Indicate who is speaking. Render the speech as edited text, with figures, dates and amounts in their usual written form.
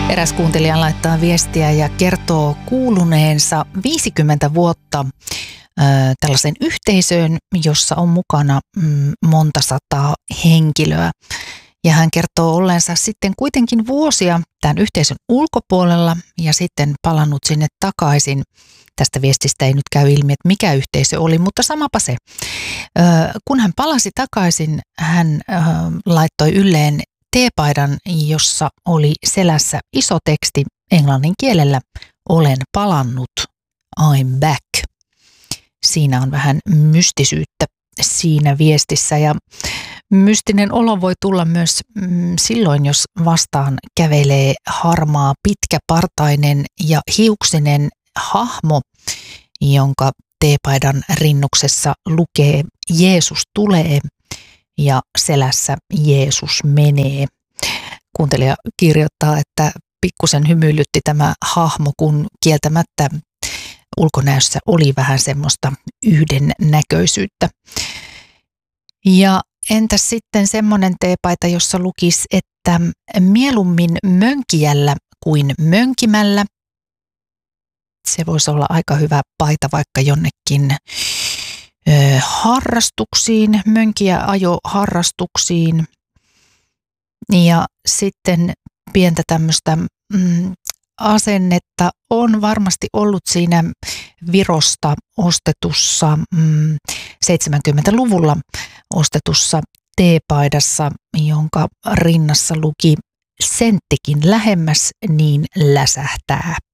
Speaker 1: Eräs kuuntelija laittaa viestiä ja kertoo kuuluneensa 50 vuotta tällaisen yhteisöön, jossa on mukana monta sataa henkilöä. Ja hän kertoo olleensa sitten kuitenkin vuosia tämän yhteisön ulkopuolella ja sitten palannut sinne takaisin. Tästä viestistä ei nyt käy ilmi, että mikä yhteisö oli, mutta samapa se. Kun hän palasi takaisin, hän laittoi ylleen teepaidan, jossa oli selässä iso teksti englannin kielellä: "Olen palannut, I'm back". Siinä on vähän mystisyyttä siinä viestissä ja mystinen olo voi tulla myös silloin, jos vastaan kävelee harmaa, pitkäpartainen ja hiuksinen hahmo, jonka teepaidan rinnuksessa lukee "Jeesus tulee" ja selässä "Jeesus menee". Kuuntelija kirjoittaa, että pikkusen hymyilytti tämä hahmo, kun kieltämättä ulkonäössä oli vähän semmoista yhdennäköisyyttä. Ja entäs sitten semmoinen teepaita, jossa lukisi, että mieluummin mönkijällä kuin mönkimällä. Se voisi olla aika hyvä paita vaikka jonnekin harrastuksiin, mönkiä ajoharrastuksiin. Ja sitten pientä tämmöistä asennetta on varmasti ollut siinä Virosta ostetussa 70-luvulla ostetussa teepaidassa, jonka rinnassa luki "Senttikin lähemmäs, niin läsähtää".